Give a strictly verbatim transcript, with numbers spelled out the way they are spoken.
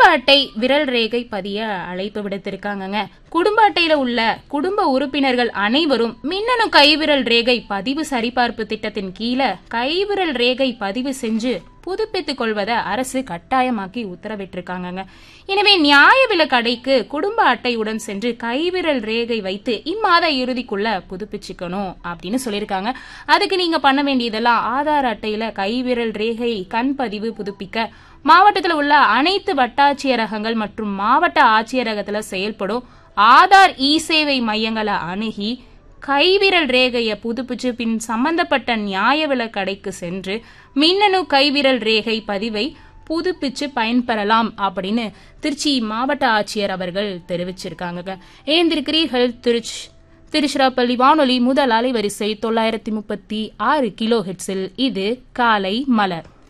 அட்டை விரல் ரேகை பதிய அழைப்பு விடுத்திருக்காங்கங்க. குடும்ப அட்டையில உள்ள குடும்ப உறுப்பினர்கள் அனைவரும் மின்னணு கைவிரல் ரேகை பதிவு சரிபார்ப்பு திட்டத்தின் கீழே கைவிரல் ரேகை பதிவு செஞ்சு புதுப்பித்துக் கொள்வதை அரசு கட்டாயமாக்கி உத்தரவிட்டிருக்காங்க. எனவே நியாய விலை கடைக்கு குடும்ப அட்டையுடன் சென்று கைவிரல் ரேகை வைத்து இம்மாத இறுதிக்குள்ள புதுப்பிச்சுக்கணும் அப்படின்னு சொல்லியிருக்காங்க. அதுக்கு நீங்க பண்ண வேண்டியதெல்லாம் ஆதார் அட்டையில கைவிரல் ரேகை கண் பதிவு புதுப்பிக்க மாவட்டத்தில் உள்ள அனைத்து வட்டாட்சியரகங்கள் மற்றும் மாவட்ட ஆட்சியரகத்துல செயல்படும் ஆதார் இ சேவை மையங்களை அணுகி கைவிரல் ரேகையை புதுப்பிச்சு பின் சம்பந்தப்பட்ட நியாய விலை கடைக்கு சென்று மின்னணு கைவிரல் ரேகை பதிவை புதுப்பிச்சு பயன்பெறலாம் அப்படின்னு திருச்சி மாவட்ட ஆட்சியர் அவர்கள் தெரிவிச்சிருக்காங்க. ஏந்திருக்கிறீர்கள் திருச்சி திருச்சிராப்பள்ளி வானொலி முதல் அலைவரிசை தொள்ளாயிரத்தி முப்பத்தி ஆறு கிலோ ஹெட்ஸில் இது காலை மலர்.